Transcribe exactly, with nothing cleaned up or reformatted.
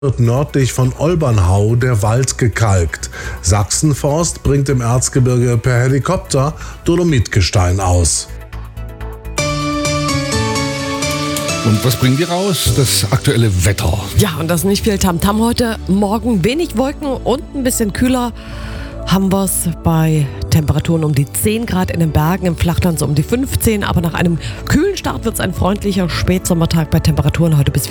Wird nördlich von Olbernhau der Wald gekalkt. Sachsenforst bringt im Erzgebirge per Helikopter Dolomitgestein aus. Und was bringen die raus? Das aktuelle Wetter. Ja, und das nicht viel Tamtam heute. Morgen wenig Wolken und ein bisschen kühler. Haben wir es bei Temperaturen um die zehn Grad in den Bergen, im Flachland so um die fünfzehn. Aber nach einem kühlen Start wird es ein freundlicher Spätsommertag bei Temperaturen heute bis